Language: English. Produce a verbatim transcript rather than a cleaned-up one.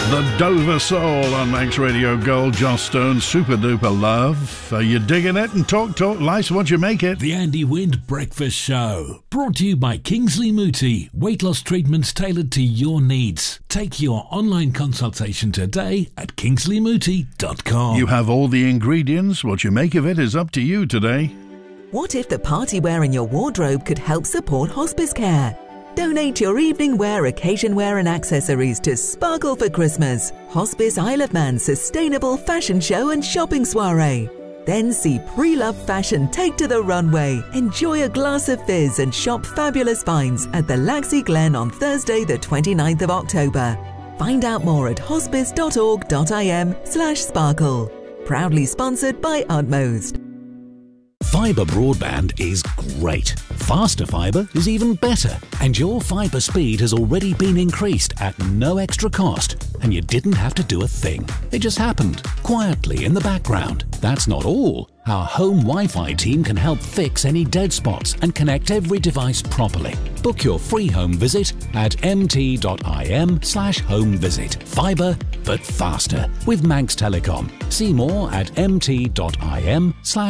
The Dover Soul on Manx Radio Gold. Joss Stone, Super Duper Love. Are you digging it? And talk, talk, lice, what you make it? The Andy Wind Breakfast Show. Brought to you by Kingsley Mooti. Weight loss treatments tailored to your needs. Take your online consultation today at kingsley mooti dot com. You have all the ingredients. What you make of it is up to you today. What if the party wear in your wardrobe could help support hospice care? Donate your evening wear, occasion wear and accessories to Sparkle for Christmas. Hospice Isle of Man Sustainable Fashion Show and Shopping Soiree. Then see pre-loved fashion take to the runway. Enjoy a glass of fizz and shop fabulous finds at the Laxey Glen on Thursday the twenty-ninth of October. Find out more at hospice dot org dot I M slash sparkle. Proudly sponsored by Utmost. Fibre broadband is great. Faster fibre is even better. And your fibre speed has already been increased at no extra cost. And you didn't have to do a thing. It just happened, quietly in the background. That's not all. Our home Wi-Fi team can help fix any dead spots and connect every device properly. Book your free home visit at mt.im slash home visit. Fibre, but faster with Manx Telecom. See more at mt.im slash